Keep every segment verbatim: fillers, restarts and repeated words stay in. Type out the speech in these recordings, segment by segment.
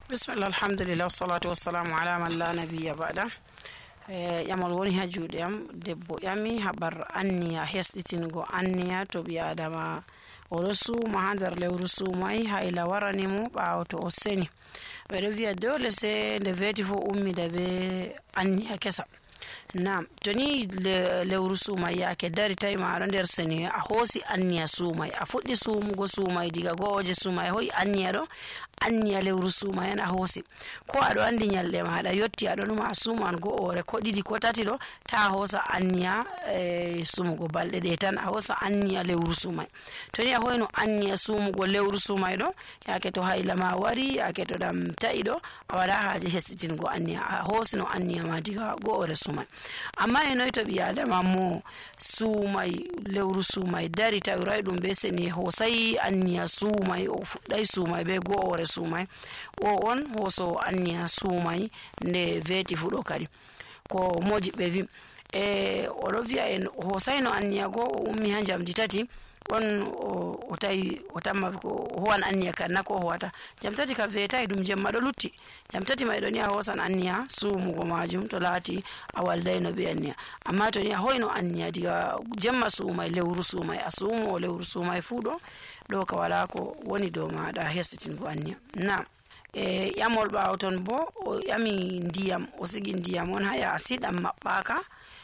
Bismillah, alhamdulillah, wassalatu wassalamu ala man la nabiyya ba'da. Yamal woni ha juuɗe am debbo ƴami habar anniya hesɗitingo anniya to ɓi adama oɗo suuma ha nder lewru suumai hayla warani mo ɓawo to o seni. Ɓeɗo wiya dole se nde veti fo ummida be anniya kesa. Nam to ni lewru suumai yake dari tawi ma aɗo nder seni a hoosi anniya suumai a fuɗɗi suumugo suumai diga go'oje suumai hoyi anniya ɗo anniya lewru suumai en a hoosi ko aɗo andi nyalɗe maɗa yotti aɗo numa a suuman go'ore ko ɗiɗi ko tati ɗo ta a hoosa anniya e sumugo balɗe ɗe tan a hoosa anniya lewru suumai. To ni a hoyno anniya sumugo lewru suumai ɗo yake to hayla ma wari yake to ɗam ta'i ɗo a waɗa haaje hesɗitingo anniya a hoosino anniya ma diga go'ore suumai. Amma e noy to ɓi adama mo suumai lewru suumai dari tawiray ɗum be seni hoosay anniya suumai o fuɗɗay suumai be go'ore suumai o on hooso anniya suumai nde veti fuɗo kadi ko mojiɓɓe wi e oɗo wiya en hoosayno anniya go o ummi ha jamdi tati on o tawi o tamma ko howan anniya kanna ko howata jam tati ka veetayi ɗum jemma ɗo lutti jam tati may ɗo ni a hoosan anniya suumugo majum to laati a waldayno be anniya. Amma to ni a hoyno anniya diga jemma suumay lewru suumay a suumo lewru suumay fuu ɗo ɗo ka wala ko woni dow maɗa hesɗitingo anniya. Na e ƴamol ɓawo ton bo o ƴami ndiyam o sigi ndiyam on ha yaasi ɗam maɓɓaka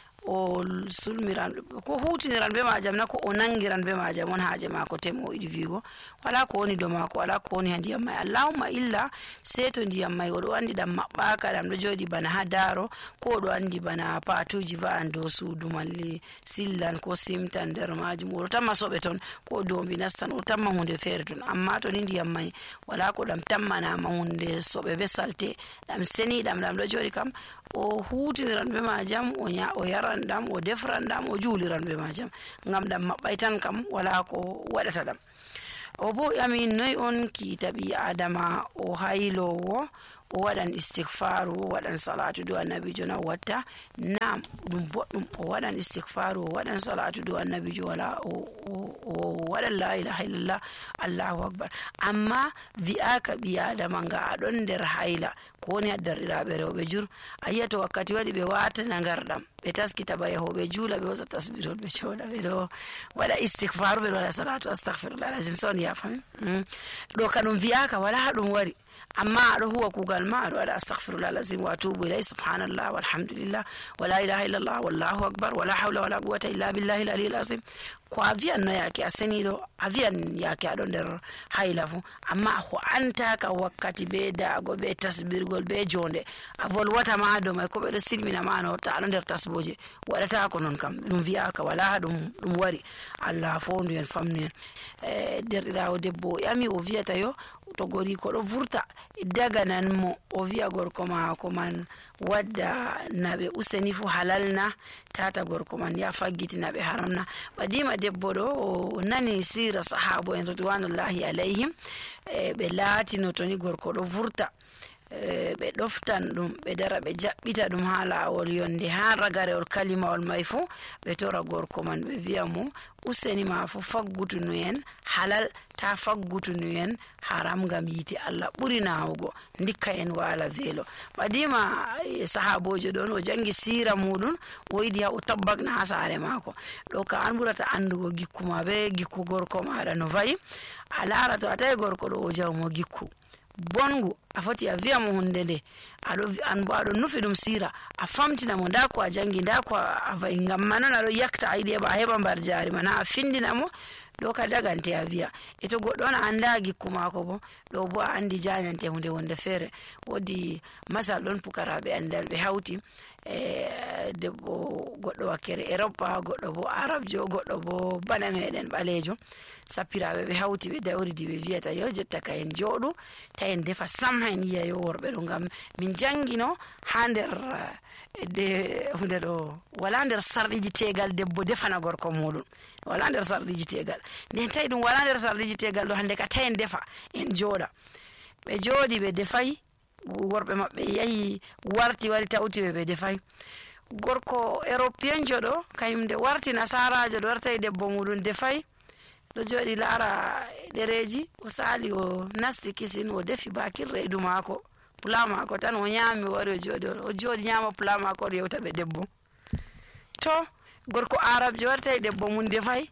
o sulmiran ko hutiniran be majam na ko o nangiran be majam on haaje mako temo iɗi wigo wala ko woni do mako wala ko woni ha ndiyam may allahumma illa sei to ndiyam may oɗo andi ɗam maɓɓaka ɗam ɗo joɗi bana ha daro ko oɗo andi bana patuji va'an dow suudu malli sillan ko simtan nder majum oɗo tamma soɓe ton ko dombi nastan oɗo tamma hunde feere ton. Amma to ni ndiyam may wala ko ɗam tammanama hunde soɓe be salte ɗam seni ɗam ɗam ɗo joɗi kam o hutiniran be majam o o yaran ɗam o defran ɗam o juuliran be majam ngam ɗam maɓɓay tan kam wala ko waɗata ɗam. O bo ƴami noy on kiita ɓi adama o haylowo o waɗan istighfaru o waɗan salatu do annabijo na watta. Nam ɗum boɗɗum o waɗan istighfaru o waɗan salatu do annabijo wala o waɗan la ilaha illallah allahu akbar. Amma wi'aka ɓi adama nga aɗon nder hayla ko woni ha derɗiraɓe rewɓe jur a yiya to wakkati waɗi ɓe watana ngarɗam ɓe taskita ba yahoɓe juula ɓe hosa tasbirol ɓe coɗa ɓe ɗo waɗa istighfaru ɓe waɗa salatu astahfirullah alazim son yafami ɗo ka ɗum wiyaka wala ha ɗum wari. Amma aɗo huwa kugal ma aɗo waɗa astaghfirullah alazim wa atubu ilay subhanallah walhamdulillah wala ilaha illallah wallahu akbar wala hawla wala quwwata illa billahi al-aliyyil azim ko a wiyan no yake a seniɗo a wiyan yake aɗo nder hayla fu amma ko antaka wakkati be daago be tasbirgol be jonde a volwata ma do may ko ɓeɗo silmina ma no ta aɗo nder tasboje waɗata ko non kam ɗum wiyaka wala ɗum ɗum wari. Allah fondu en famnu en e derɗirawo debbo ƴami o wiyata yo to gori ko ɗo vurta daganan mo o wiya gorko mako man wadda naɓe useni fu halalna tata gorko man ya faggitina ɓe haramna. Ɓadima debbo ɗo o nani sira sahabo en ridwanullahi alayhim e ɓe laatino to ni gorko ɗo vurta ɓe ɗoftan ɗum ɓe dara ɓe jaɓɓita ɗum ha lawol yonde ha ragarewol kalimawol may fu ɓe tora gorko man ɓe wiya mo useni ma fu faggutunu en halal ta faggutunu en haram ngam yite Allah ɓuri nawugo ndikka en wala velo. Ɓadima sahabojo ɗon o jangi sira muɗum o yiɗi ha o tabbakna ha sare mako ɗo ka an ɓurata andugo gikku ma be gikku gorko maɗa no vayi a lara to a tawi gorko ɗo o jawmo gikku bongu a foti a wiya mo hunde nde aɗo an bo aɗo nufi ɗum sira a famtina mo nda ko a jangi nda ko a vayi ngam manon aɗo yakta a yiɗi heɓa a heɓa mbar jari mana a findina mo ɗo ka dagante a wiya e to goɗɗo on a anda gikku mako bo ɗo bo a andi jañante hunde wonde feere. Wodi masal ɗon pukaraɓe andal ɓe hawti e debbo goɗɗo wakkere Europe goɗɗo bo arabjo goɗɗo bo bana meɗen ɓalejo sappiraɓe ɓe hawti ɓe dawridi ɓe wiyata yo jotta ka en jooɗu ta en defa sam ha en yiya yo worɓe ɗo ngam min jangino ha nder de hunde ɗo wala nder sarɗiji tegal debbo defana gorko muɗum wala nder sarɗiji tegal nden tawi ɗum wala nder sarɗiji tegal ɗo hande ka ta en defa en jooɗa ɓe jooɗi ɓe defay worɓe maɓɓe yahi warti wari tawtiɓe ɓe defay gorko européen jo ɗo kañum nde warti nasarajo ɗo wartayi debbo muɗum defay ɗo jooɗi laara ɗereji o sali o nasti kisin o defi bakir reedu maako pulama ko tan o ñaami wari o jooɗi o jooɗi ñaama pulama ko o yewta ɓe debbo to gorko arabjo warta e debbo mum defay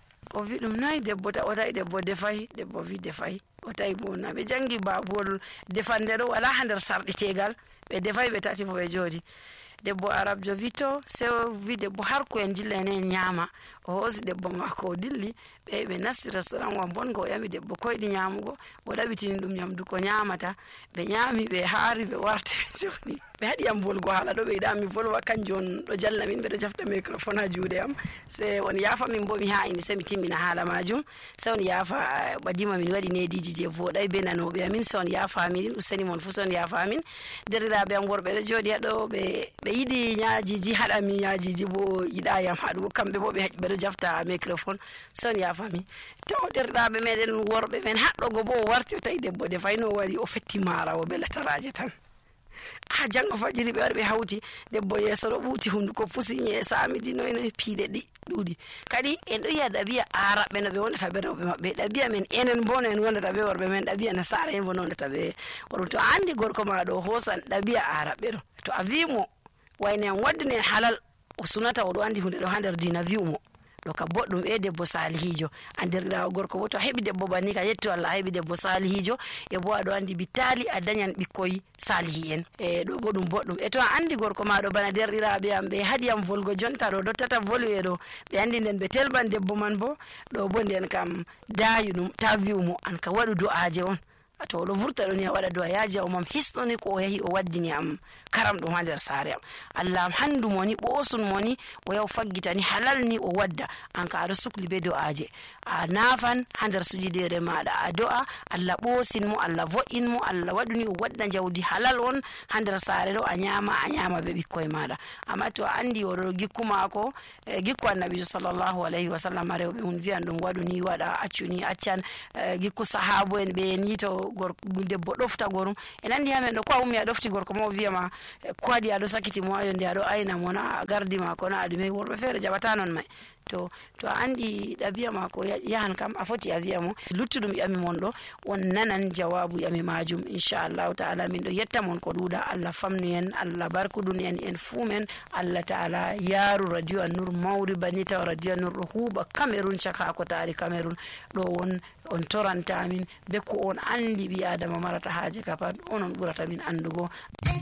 o wi ɗum nayi debbo ta o tawi debbo defay debbo wi defay o tawi bo na ɓe jangi babuwol defande ɗo wala ha nder sarɗitegal ɓe defay ɓe tati fo ɓe jooɗi debbo arabjo wi to sewo wi debbo har ko en dilla enen ñaama o hoosi debbo mako o dilli ɓe ɓe nasti restaurant wa bongo o yami debbo koyɗi ñaamugo o ɗaɓitini ɗum ñamdu ko ñaamata ɓe ñaami ɓe haari ɓe warti ɓe joni ɓe haɗi yam volgo haala ɗo ɓe yiɗami volwa kanjum on ɗo jalla min ɓeɗo jafta microphone ha juuɗe am se on yaafa min bo mi ha ini se mi timmina haala majum se on yaafa ɓadima min waɗi nediji je voɗay be nanoɓe amin se on yaafamin useni mon fuu se on yaafamin derɗiraɓe am worɓe ɗo jooɗi haɗo ɓe ɓe yiɗi ñaajiji haɗami ñaajiji bo yiɗayam haɗugo kamɓe bo ɓe ɗo jafta microphone se on yaafami taw derɗiraɓe meɗen worɓe men haɗɗogo bo o warti o tawi debbo defay no waɗi o fetti mara o belataraje tan ha janggo fajiri ɓe wari ɓe hawti debbo yeeso ɗo ɓuuti hunduko pusi ñe sami ɗi noy noy piiɗe ɗi ɗuuɗi kadi en ɗo yiya ɗabiya araɓe no ɓe wondata ɓe rewɓe maɓɓe ɗabiya men enen bo no en wondata ɓe worɓe men ɗabiya nasara en bo no wondata ɓe worɓe to a andi gorko ma ɗo hosan ɗabiya araɓe ɗo to a wimo wayne en wadduni en halal o sunata oɗo andi hunde ɗo ha nder dina wi'umo ɗo ka boɗɗum e debbo salihijo andirɗirawo gorko bo to a heɓi debbo banni ka yetto Allah a heɓi debbo salihijo e bo aɗo andi bitali a dañan ɓikkoy salihi en e ɗo bo ɗum boɗɗum e to a andi gorko maɗo bana derɗiraɓe am ɓe haɗiyam volgo jonta ɗo dottata volwe ɗo ɓe andi nden ɓe telban debbo man bo ɗo bo nden kam dayu ɗum ta wi'umo an ka waɗu du'aje on to oɗo vurta ɗo ni a waɗa du'a yaaji o mam histoni ko o yahi o waddini am karam ɗum ha nder saare am Allah am handu moni ɓosun moni o yaw faggitani halal ni o wadda an ka aɗa sukli be do'aje a nafan ha nder sujidere maɗa a do'a Allah ɓosin mo Allah vo'in mo Allah waɗuni o wadda jawdi halal on ha nder saare ɗo a ñama a ñama be ɓikkoye maɗa amma to a andi oɗo gikku mako e gikku annabijo sallllahu alayhi wa sallam rewɓe mum wiyan ɗum waɗu ni waɗa accu ni accan gikku sahabu en ɓe en yito debbo ɗofta gorum en andi hamen ɗo ko a ummi a ɗofti gorko ma o wiyama ko waɗi aɗo sakiti mo ayo nde aɗo ayna mo na a gardi ma ko na aɗume worɓe feere jaɓata non may to to a andi ɗabiya ma ko yahan kam a foti a wiya mo luttuɗum yami mon ɗo on nanan jawabu yami majum inchallahu taala min ɗo yetta mon ko ɗuuɗa Allah famnu en Allah barkudun en en fuu men Allah taala yaaru radio An-Nur mawri bani taw radio An-Nur ɗo huuɓa Cameroun caka ko taari Cameroun ɗo on on torantamin be ko on andi ɓi adama marata haaje ka pat onon ɓurata min andugo.